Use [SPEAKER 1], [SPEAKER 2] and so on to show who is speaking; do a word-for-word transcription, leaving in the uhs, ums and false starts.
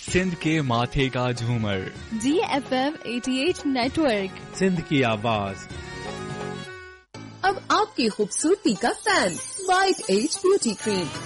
[SPEAKER 1] सिंध के माथे का झूमर,
[SPEAKER 2] जी एफ एम अठासी नेटवर्क,
[SPEAKER 3] सिंध की आवाज।
[SPEAKER 4] अब आपकी खूबसूरती का fan, white as beauty cream.